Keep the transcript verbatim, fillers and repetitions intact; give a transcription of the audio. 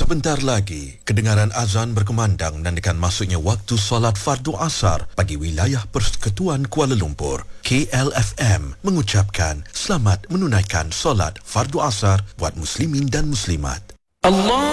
Sebentar lagi, kedengaran azan berkumandang nandakan masuknya waktu solat fardu asar bagi wilayah Persekutuan Kuala Lumpur. K L F M mengucapkan selamat menunaikan solat fardu asar buat muslimin dan muslimat. Allah